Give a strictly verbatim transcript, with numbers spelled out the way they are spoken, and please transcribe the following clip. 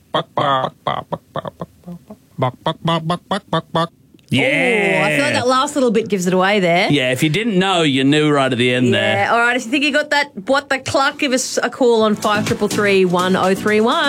buck, buck, buck, buck, buck, buck, buck, buck, buck, buck, buck, buck, buck. Yeah. Oh, I feel like that last little bit gives it away there. Yeah, if you didn't know, you knew right at the end there. Yeah. All right, if you think you got that, what the cluck, give us a call on five triple three one oh three one.